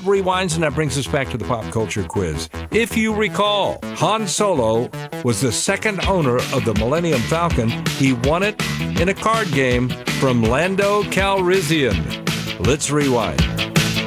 rewinds, and that brings us back to the pop culture quiz. If you recall, Han Solo was the second owner of the Millennium Falcon. He won it in a card game from Lando Calrissian. Let's rewind.